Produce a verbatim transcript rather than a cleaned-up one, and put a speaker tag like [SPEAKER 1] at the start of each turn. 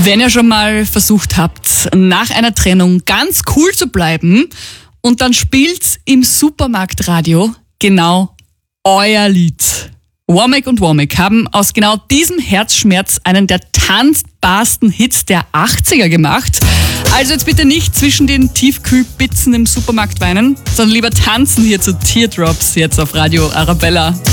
[SPEAKER 1] Wenn ihr schon mal versucht habt, nach einer Trennung ganz cool zu bleiben und dann spielt's im Supermarktradio genau euer Lied. Womack und Womack haben aus genau diesem Herzschmerz einen der tanzbarsten Hits der achtziger gemacht. Also jetzt bitte nicht zwischen den Tiefkühlpizzen im Supermarkt weinen, sondern lieber tanzen hier zu Teardrops jetzt auf Radio Arabella.